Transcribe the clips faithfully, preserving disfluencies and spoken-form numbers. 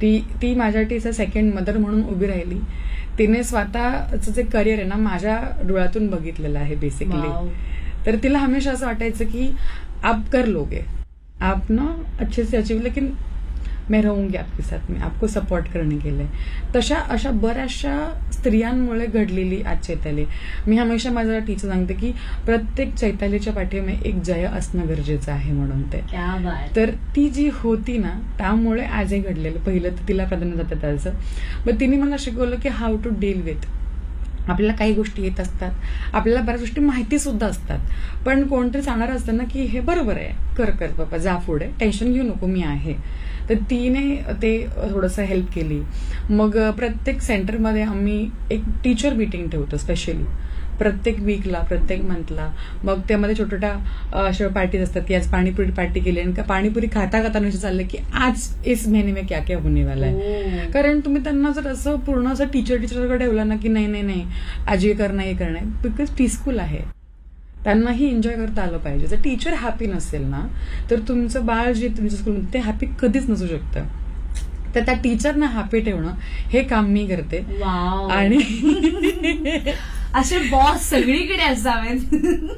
ती ती माझ्यासाठी सेकंड मदर म्हणून उभी राहिली. तिने स्वतःचं जे करिअर आहे ना माझ्या डोळ्यातून बघितलेलं आहे बेसिकली. तर तिला हमेशा असं वाटायचं की आप कर लोगे, आप ना अच्छे से अचीव, लेकिन मैं रहूंगी आपके साथ में, आपको सपोर्ट करने के लिए. तशा अशा बऱ्याचशा स्त्रियांमुळे घडलेली आज चैताली. मी हमेशा माझ्या टीचर सांगते की प्रत्येक चैतालीच्या पाठीमागे एक जय असणं गरजेचं आहे म्हणून. ते तर ती जी होती ना त्यामुळे आज हे घडलेलं. पहिलं तर तिला प्राधान्य जातं त्याचं. मग तिने मला शिकवलं की हाऊ टू डील विथ. आपल्याला काही गोष्टी येत असतात, आपल्याला बऱ्याच गोष्टी माहिती सुद्धा असतात, पण कोणतरी सांगणार असतं ना की हे बरोबर आहे, कर कर बाबा, जा पुढे, टेन्शन घेऊ नको, मी आहे. तर तिने ते थोडंसं हेल्प केली. मग प्रत्येक सेंटरमध्ये आम्ही एक टीचर मीटिंग ठेवतो स्पेशली प्रत्येक वीकला, प्रत्येक मंथला. मग त्यामध्ये छोट्या अशा पार्टीज असतात की आज पाणीपुरी पार्टी केली आणि पाणीपुरी खाता खाता नसे चाललं की आज इस महिने में क्या क्या होने वाला है. कारण तुम्ही त्यांना जर असं पूर्ण असं टीचर टीचरकडे ठेवलं ना की नाही नाही नाही आज हे करणं हे करणं, बिकॉज टी स्कूल आहे, त्यांनाही एन्जॉय करता आलं पाहिजे. जर टीचर हॅपी नसेल ना तर तुमचं बाळ जे तुमच्या स्कूलमध्ये ते हॅपी कधीच नसू शकतं. तर त्या टीचरना हॅपी ठेवणं हे काम मी करते. आणि असे बॉस सगळीकडे असावेत.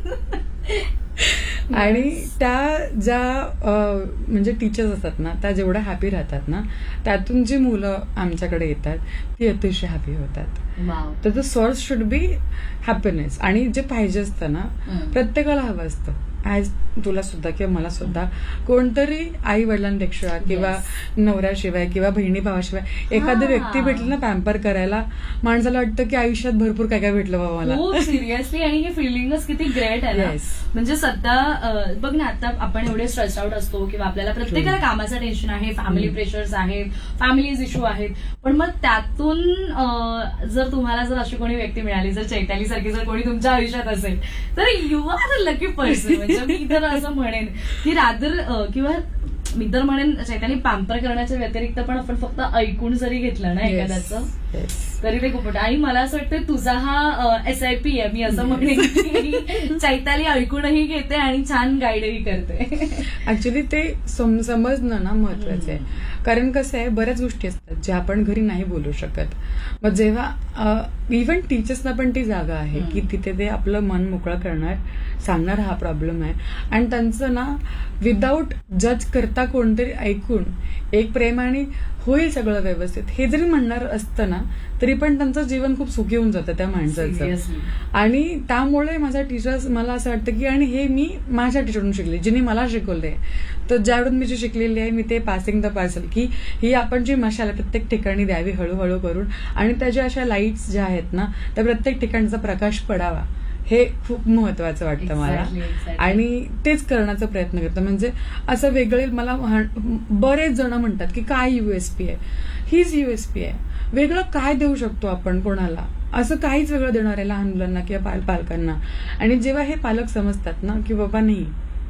आणि त्या ज्या म्हणजे टीचर्स असतात ना त्या जेवढ्या हॅपी राहतात ना त्यातून जी मुलं आमच्याकडे येतात ती अतिशय हॅपी होतात. तर the source should be happiness. आणि जे पाहिजे असतं ना प्रत्येकाला हवं असतं. ऍज तुला सुद्धा किंवा मला सुद्धा कोणतरी आई वडिलांपेक्षा किंवा नवऱ्याशिवाय किंवा बहिणी भावाशिवाय एखादी व्यक्ती भेटली ना पॅम्पर करायला, माणसाला वाटतं की आयुष्यात भरपूर काय काय भेटलं बाबा मला. खूप सिरियसली. आणि हे फिलिंगच किती ग्रेट आहे ना. म्हणजे सध्या बघ ना, आता आपण एवढे स्ट्रेस आउट असतो किंवा आपल्याला प्रत्येकाला कामाचं टेन्शन आहे, फॅमिली प्रेशर्स आहेत, फॅमिलीज इश्यू आहेत, पण मग त्यातून जर तुम्हाला जर अशी कोणी व्यक्ती मिळाली, जर चैताली सारखी जर कोणी तुमच्या आयुष्यात असेल तर you are a lucky person. मी तर असं म्हणेन की रादर किंवा मी तर म्हणेन चैताली पॅम्पर करण्याच्या व्यतिरिक्त पण आपण फक्त ऐकून जरी घेतलं ना एखाद्याचं तरी ते खूप. आणि मला असं वाटतं तुझा हा एस आय पी आहे. मी असं म्हणेन की चैताली ऐकूनही घेते आणि छान गाईडही करते. ऍक्च्युली ते समजणं ना महत्वाचं आहे. कारण कसं आहे बऱ्याच गोष्टी असतात ज्या आपण घरी नाही बोलू शकत. मग जेव्हा इव्हन टीचर्सना पण ती जागा आहे की तिथे ते आपलं मन मोकळं करणार, सांगणार हा प्रॉब्लेम आहे, आणि त्यांचं ना विदाऊट जज करता कोणतरी ऐकून एक प्रेमाने होईल सगळं व्यवस्थित हे जरी म्हणणार असतं ना तरी पण त्यांचं जीवन खूप सुखी होऊन जातं त्या माणसाचं. आणि त्यामुळे माझ्या टीचर्स मला असं वाटतं की, आणि हे मी माझ्या टीचरकडून शिकले जिने मला शिकवलंय. तर ज्यावेळून मी जी शिकलेली आहे मी ते पासिंग द पार्सल की ही आपण जी मशाल प्रत्येक ठिकाणी द्यावी हळूहळू करून, आणि त्याच्या अशा लाईट्स ज्या आहेत ना त्या प्रत्येक ठिकाणचा प्रकाश पडावा हे खूप महत्वाचं वाटतं मला. आणि तेच करण्याचा प्रयत्न करतो. म्हणजे असं वेगळे मला बरेच जण म्हणतात की काय युएसपी आहे, हीच युएसपी आहे, वेगळं काय देऊ शकतो आपण कोणाला, असं काहीच वेगळं देणार आहे लहान मुलांना किंवा पालकांना. आणि जेव्हा हे पालक समजतात ना की बाबा नाही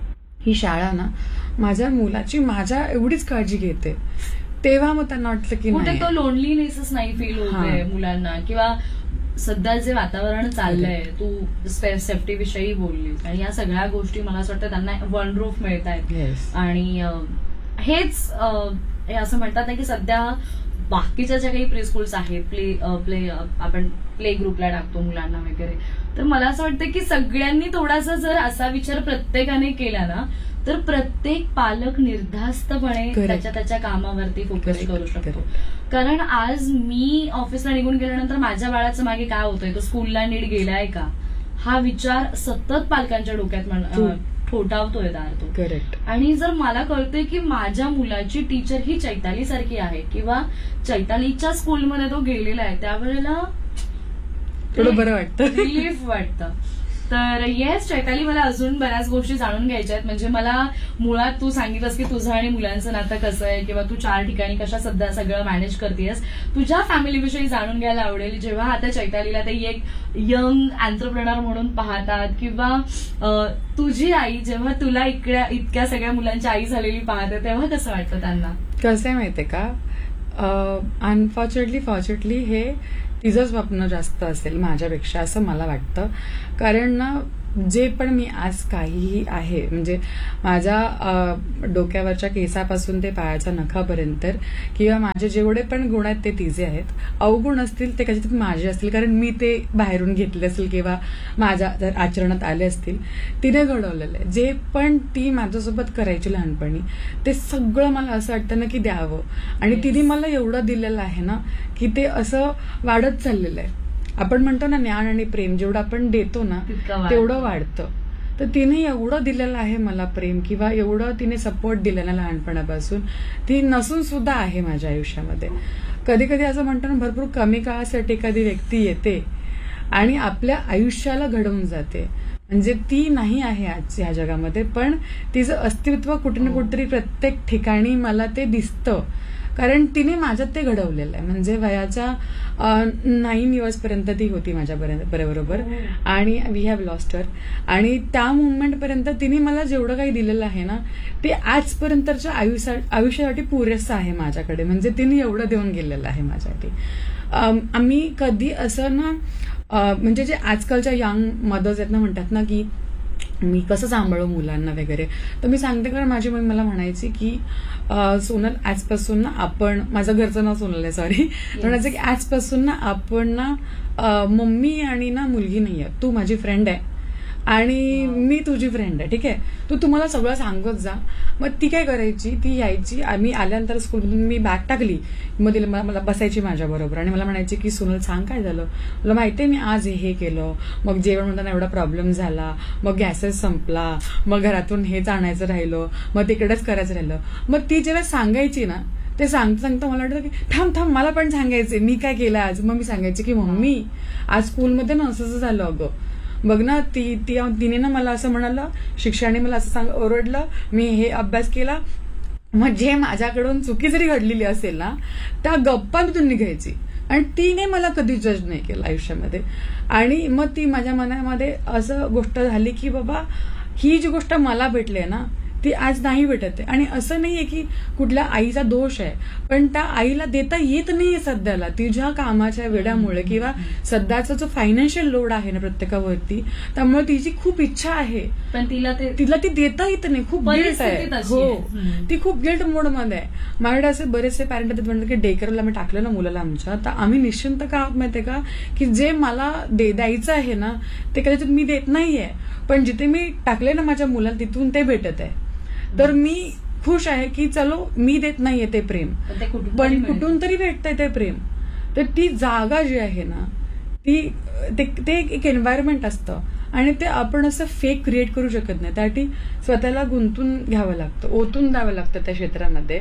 ही शाळा ना माझ्या मुलाची माझ्या एवढीच काळजी घेते, तेव्हा मग त्यांना वाटतं की कुठे तो लोनलीनेसच नाही फील होतोय मुलांना. किंवा सध्या जे वातावरण चाललंय, तू सेफ्टी विषयी बोललीस, आणि या सगळ्या गोष्टी मला असं वाटतं त्यांना वन रूफ मिळत आहेत. आणि हेच हे असं म्हणतात ना की सध्या बाकीच्या ज्या काही प्ले स्कूल्स आहेत, प्ले प्ले आपण प्ले ग्रुपला टाकतो मुलांना वगैरे, तर मला असं वाटतं की सगळ्यांनी थोडासा जर असा विचार प्रत्येकाने केला ना तर प्रत्येक पालक निर्धास्तपणे त्याच्या त्याच्या कामावरती फोकस करू शकतो. कारण आज मी ऑफिसला निघून गेल्यानंतर माझ्या बाळाचं मागे काय होतंय, तो स्कूलला नीट गेलाय का, हा विचार सतत पालकांच्या डोक्यात ठोठावतोय दार तो. करेक्ट. आणि जर मला कळतंय की माझ्या मुलाची टीचर ही चैताली सारखी आहे किंवा चैतालीच्या स्कूलमध्ये तो गेलेला आहे, त्यावेळेला थोडं बरं वाटतं, रिलीफ वाटतं. तर येस चैताली, मला अजून बऱ्याच गोष्टी जाणून घ्यायच्या आहेत. म्हणजे मला मुळात तू सांगितलंस की तुझं आणि मुलांचं नातं कसं आहे किंवा तू चार ठिकाणी कशा सध्या सगळं मॅनेज करतेस, तुझ्या फॅमिलीविषयी जाणून घ्यायला आवडेल. जेव्हा आता चैतालीला ते एक यंग एंटरप्रेनर म्हणून पाहतात, किंवा तुझी आई जेव्हा तुला इकड्या इतक्या सगळ्या मुलांची आई झालेली पाहते, तेव्हा कसं वाटतं त्यांना? कसं आहे माहितीये का, अनफॉर्च्युनेटली फॉर्च्युनेटली हे तिचं स्वप्न जास्त असेल माझ्यापेक्षा असं मला वाटतं. कारण ना जे पण मी आज काहीही आहे म्हणजे माझ्या डोक्यावरच्या केसापासून ते पायाच्या नखापर्यंत किंवा माझे जेवढे पण गुण आहेत ते तिचे आहेत. अवगुण असतील ते कदाचित माझे असतील कारण मी ते बाहेरून घेतले असेल किंवा माझ्या जर आचरणात आले असतील. तिने घडवलेलं आहे. जे पण ती माझ्यासोबत करायची लहानपणी ते सगळं मला असं वाटतं ना की द्यावं. आणि तिने मला एवढं दिलेलं आहे ना की ते असं वाढत चाललेलं आहे. आपण म्हणतो ना ज्ञान आणि प्रेम जेवढं आपण देतो ना तेवढं वाढतं. तर तिने एवढं दिलेलं आहे मला प्रेम किंवा एवढं तिने सपोर्ट दिलं ना लहानपणापासून, ती नसून सुद्धा आहे माझ्या आयुष्यामध्ये. कधी कधी असं म्हणतो ना भरपूर कमी काळासाठी एखादी व्यक्ती येते आणि आपल्या आयुष्याला घडवून जाते. म्हणजे ती नाही आहे आज ह्या जगामध्ये पण तिचं अस्तित्व कुठे ना कुठेतरी प्रत्येक ठिकाणी मला ते दिसतं. कारण तिने माझ्यात ते घडवलेलं आहे. म्हणजे वयाच्या नाईन इयर्स पर्यंत ती होती माझ्या बरोबर आणि वी हॅव लॉस्ट हर. आणि त्या मुवमेंट पर्यंत तिने मला जेवढं काही दिलेलं आहे ना ते आजपर्यंतच्या आयुष्या आयुष्यासाठी पुरेसं आहे माझ्याकडे. म्हणजे तिने एवढं देऊन गेलेलं आहे माझ्यासाठी. आम्ही कधी असं ना म्हणजे जे आजकालच्या यंग मदर्स आहेत ना म्हणतात ना की मी कसं सांभाळू मुलांना वगैरे, तर मी सांगते कारण माझी मम्मी मला म्हणायची की सोनल आजपासून ना आपण, माझं घरचं नाव सोनल आहे सॉरी, म्हणायचं की आजपासून ना आपण ना मम्मी आणि ना मुलगी नाहीये, तू माझी फ्रेंड आहे आणि मी तुझी फ्रेंड आहे, ठीक आहे, तू तुम्हाला सगळं सांगत जा. मग ती काय करायची, ती यायची, आम्ही आल्यानंतर स्कूलमधून मी बॅग टाकली मग तिला मला बसायची माझ्या बरोबर आणि मला म्हणायची की सोनल सांग काय झालं, मला माहितीये मी आज हे केलं, मग जेवण म्हणताना एवढा प्रॉब्लेम झाला, मग गॅसेस संपला, मग घरातून हेच आणायचं राहिलं, मग तिकडेच करायचं राहिलं. मग ती जेव्हा सांगायची ना ते सांगता सांगता मला वाटतं की थांब थांब मला पण सांगायचे मी काय केलं आज. मग मी सांगायचे की मम्मी आज स्कूलमध्ये ना असं झालं अगं, बघ ना ती ती तिने ना मला असं म्हणालं, शिक्षकाने मला असं सांग ओरडलं, मी हे अभ्यास केला. मग जे माझ्याकडून चुकी जरी घडलेली असेल ना त्या गप्पांतून निघायची आणि तिने मला कधी जज नाही केलं आयुष्यामध्ये. आणि मग ती माझ्या मनामध्ये असं गोष्ट झाली की बाबा ही जी गोष्ट मला भेटली आहे ना ती आज नाही भेटत आहे. आणि असं नाहीये की कुठल्या आईचा दोष आहे, पण त्या आईला देता येत नाहीये सध्याला तिच्या कामाच्या वेळामुळे किंवा सध्याचा जो फायनान्शियल लोड आहे ना प्रत्येकावरती, त्यामुळे तिची खूप इच्छा आहे पण तिला ते तिला ती देता येत नाही. खूप गिल्ट आहे, हो ती खूप गिल्ट मोड मध्ये आहे. माझ्याकडे असे बरेचसे पॅरेंट आहेत म्हणतात की डे केअरला मी टाकलं ना मुलाला आमच्या, तर आम्ही निश्चिंत का माहितीये का की जे मला द्यायचं आहे ना ते कदाचित मी देत नाहीये, पण जिथे मी टाकले ना माझ्या मुलाला तिथून ते भेटत आहे. तर मी खुश आहे की चलो मी देत नाहीये ते प्रेम, पण कुठून तरी भेटतंय ते प्रेम. तर ती जागा जी आहे ना ती ते एक एन्व्हायरमेंट असतं आणि ते आपण असं फेक क्रिएट करू शकत नाही. त्यासाठी स्वतःला गुंतून घ्यावं लागतं, ओतून द्यावं लागतं त्या क्षेत्रामध्ये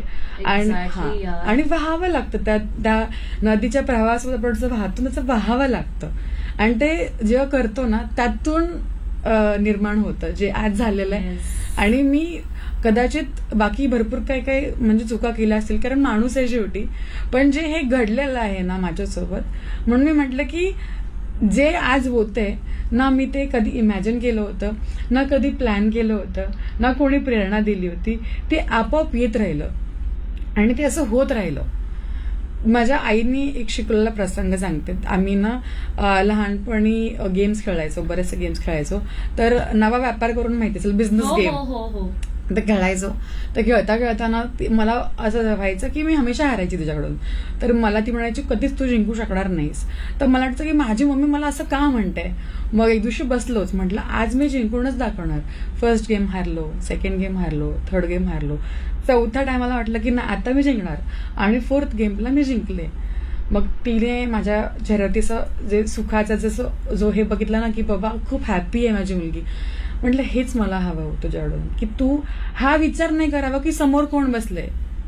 आणि आणि वाहावं लागतं. त्या त्या नदीच्या प्रवाहासोबत आपण जसं वाहतो तसं वाहावं लागतं. आणि ते जेव्हा करतो ना त्यातून निर्माण होतं जे आज झालेलं आहे. आणि मी कदाचित बाकी भरपूर काही काही म्हणजे चुका केल्या असतील कारण माणूस आहे शेवटी, पण जे हे घडलेलं आहे ना माझ्यासोबत म्हणून मी म्हटलं की जे आज होतंय ना मी ते कधी इमॅजिन केलं होतं ना कधी प्लॅन केलं होतं ना कोणी प्रेरणा दिली होती, ते आपोआप येत राहिलं आणि ते असं होत राहिलं. माझ्या आईनी एक शिकवलेला प्रसंग सांगते. आम्ही ना लहानपणी गेम्स खेळायचो, बरेचसे गेम्स खेळायचो. तर नवा व्यापार करून माहिती असेल बिझनेस गेम, ते खेळायचो. तर खेळता खेळताना मला असं व्हायचं की मी हमेशा हारायची तिच्याकडून. तर मला ती म्हणायची कधीच तू जिंकू शकणार नाहीस. तर मला वाटतं की माझी मम्मी मला असं का म्हणते. मग एक दिवशी बसलोच, म्हटलं आज मी जिंकूनच दाखवणार. फर्स्ट गेम हारलो, सेकंड गेम हारलो, थर्ड गेम हारलो, चौथ्या टायमाला वाटलं की ना आता मी जिंकणार आणि फोर्थ गेमला मी जिंकले. मग तिने माझ्या चेहऱ्यावरती जे सुखाचा जसं जो हे बघितला ना की बाबा खूप हॅपी आहे माझी मुलगी. म्हटलं हेच मला हवं होतं तुझ्याकडून की तू हा विचार नाही करावा की समोर कोण बसलंय,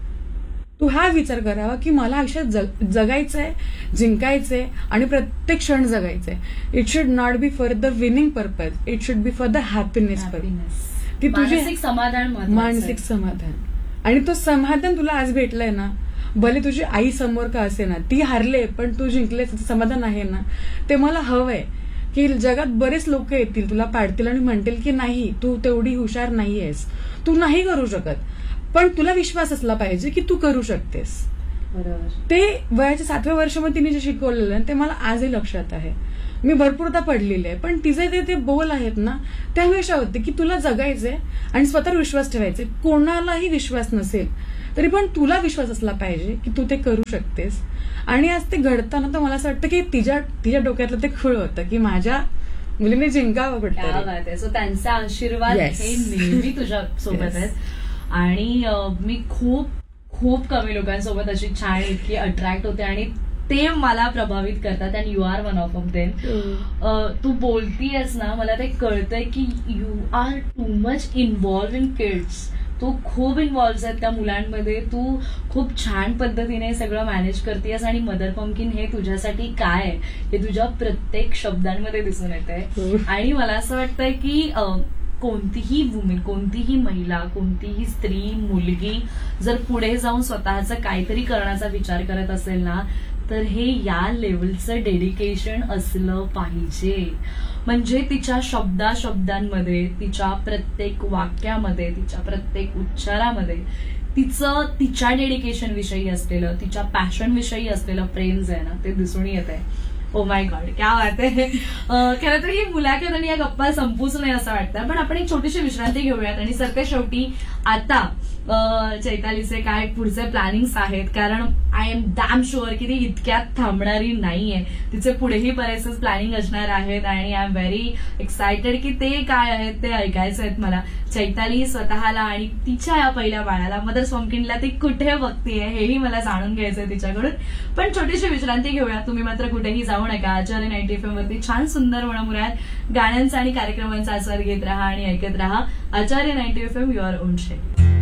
तू हा विचार करावा की मला आयुष्यात जगायचंय, जिंकायचंय आणि प्रत्येक क्षण जगायचंय. It should not be for the winning purpose, it should be for the happiness purpose. ती तुझी समाधान, मानसिक समाधान. आणि तो समाधान तुला आज भेटलंय ना, भले तुझी आई समोर का असे ना, ती हारले पण तू जिंकले, समाधान आहे ना, ते मला हवंय. की जगात बरेच लोक येतील तुला पाडतील आणि म्हणतील की नाही तू तेवढी हुशार नाहीयेस, तू नाही करू शकत, पण तुला विश्वास असला पाहिजे की तू करू शकतेस. ते वयाच्या सातव्या वर्षामध्ये तिने जे शिकवलेलं ते मला आजही लक्षात आहे. मी भरपूरदा पडलेली आहे, पण तिचे ते ते बोल आहेत ना ते हमेशा होते की तुला जगायचंय आणि स्वतःवर विश्वास ठेवायचे. कोणालाही विश्वास नसेल तरी पण तुला विश्वास असला पाहिजे की तू ते करू शकतेस. आणि आज ते घडताना तर मला असं वाटतं की तिच्या तिच्या डोक्यातलं ते खुळ होतं की माझ्या मुलीने जिंकावं पडतं. सो त्यांचा आशीर्वाद हे नेहमी तुझ्या सोबत आहेत. आणि मी खूप खूप कमी लोकांसोबत अशी छान इतकी अट्रॅक्ट होते आणि ते मला प्रभावित करतात. And you R one of of them. तू बोलतीयस ना मला ते कळतंय की you R too much involve in kids. तू खूप इन्व्हॉल्व्ह आहेत त्या मुलांमध्ये. तू खूप छान पद्धतीने सगळं मॅनेज करतेस आणि मदर पंपकिन हे तुझ्यासाठी काय आहे हे तुझ्या प्रत्येक शब्दांमध्ये दिसून येत आहे. आणि मला असं वाटतंय की कोणतीही वुमेन, कोणतीही महिला, कोणतीही स्त्री, मुलगी जर पुढे जाऊन स्वतःचं काहीतरी करण्याचा विचार करत असेल ना तर हे या लेवलचं डेडिकेशन असलं पाहिजे. म्हणजे तिच्या शब्दा शब्दांमध्ये, तिच्या प्रत्येक वाक्यामध्ये, तिच्या प्रत्येक उच्चारामध्ये तिचं तिच्या डेडिकेशन विषयी असलेलं, तिच्या पॅशन विषयी असलेलं प्रेम जे आहे ना ते दिसून येत आहे. ओ माय गॉड, क्या बात आहे. खरं तर ही मुलाखत आणि या गप्पा संपूच नाही असं वाटतं, पण आपण एक छोटीशी विश्रांती घेऊयात आणि सरते शेवटी आता चैतालीचे काय पुढचे प्लॅनिंग्स आहेत, कारण आय एम डॅम शुअर की ती इतक्यात थांबणारी नाहीये. तिचे पुढेही बरेचसे प्लॅनिंग असणार आहेत आणि आय एम व्हेरी एक्सायटेड की ते काय आहेत ते ऐकायचं आहेत मला. चैताली स्वतःला आणि तिच्या या पहिल्या बाळाला मदर पंपकिनला ती कुठे बघतीये हेही मला जाणून घ्यायचंय तिच्याकडून. पण छोटीशी विश्रांती घेऊया. तुम्ही मात्र कुठेही जाऊ नका. आचार्य नाईन्टी एफ एम वरती छान सुंदर मुळामुळात गाण्यांचा आणि कार्यक्रमांचा आस्वाद घेत राहा आणि ऐकत राहा. आचार्य ninety F M, your on शे.